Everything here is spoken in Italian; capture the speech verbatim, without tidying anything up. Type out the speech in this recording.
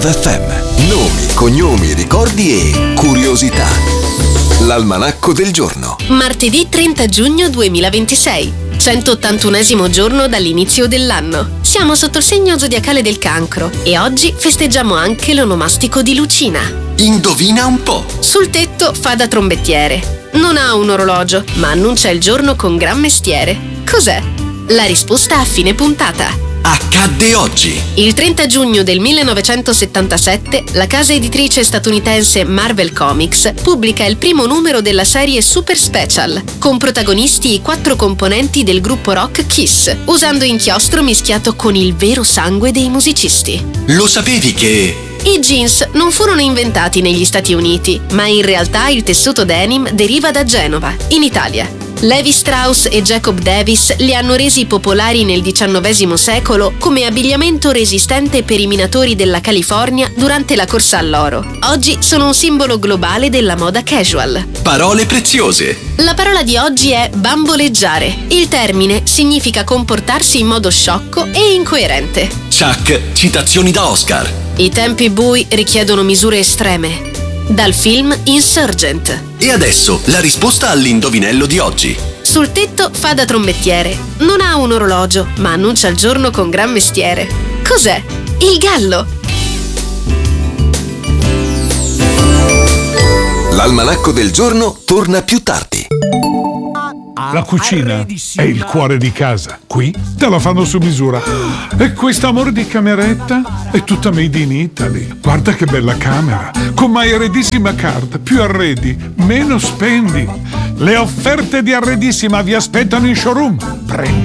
F M. Nomi, cognomi, ricordi e curiosità. L'almanacco del giorno. Martedì trenta giugno duemilaventisei, centottantunesimo giorno dall'inizio dell'anno. Siamo sotto il segno zodiacale del Cancro e oggi festeggiamo anche l'onomastico di Lucina. Indovina un po'. Sul tetto fa da trombettiere. Non ha un orologio, ma annuncia il giorno con gran mestiere. Cos'è? La risposta a fine puntata. Accadde oggi. Il trenta giugno del millenovecentosettantasette, la casa editrice statunitense Marvel Comics pubblica il primo numero della serie Super Special, con protagonisti i quattro componenti del gruppo rock Kiss, usando inchiostro mischiato con il vero sangue dei musicisti. Lo sapevi che... I jeans non furono inventati negli Stati Uniti, ma in realtà il tessuto denim deriva da Genova, in Italia. Levi Strauss e Jacob Davis li hanno resi popolari nel diciannovesimo secolo come abbigliamento resistente per i minatori della California durante la corsa all'oro. Oggi sono un simbolo globale della moda casual. Parole preziose. La parola di oggi è bamboleggiare. Il termine significa comportarsi in modo sciocco e incoerente. Chuck, citazioni da Oscar. I tempi bui richiedono misure estreme. Dal film Insurgent. E adesso la risposta all'indovinello di oggi. Sul tetto fa da trombettiere. Non ha un orologio, ma annuncia il giorno con gran mestiere. Cos'è? Il gallo. L'almanacco del giorno torna più tardi. La cucina è il cuore di casa. Qui te la fanno su misura. E questo amore di cameretta è tutta made in Italy. Guarda che bella camera. Con My Arredissima Card. Più arredi, meno spendi. Le offerte di Arredissima vi aspettano in showroom. Prendi.